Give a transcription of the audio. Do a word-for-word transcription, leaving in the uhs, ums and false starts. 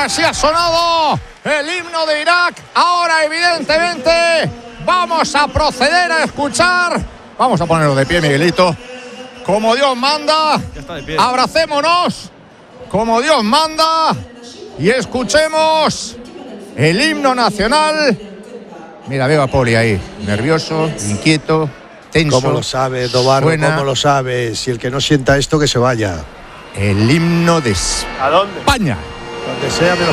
así ha sonado el himno de Irak. Ahora, evidentemente, vamos a proceder a escuchar. Vamos a ponerlo de pie, Miguelito. Como Dios manda. Ya está de pie. Abracémonos. Como Dios manda. Y escuchemos el himno nacional. Mira, veo a Poli ahí, nervioso, inquieto, tenso. ¿Cómo lo sabe, Dobarro? Suena ¿Cómo lo sabe? Si el que no sienta esto, que se vaya. el himno de ¿A dónde? España. Donde sea, menos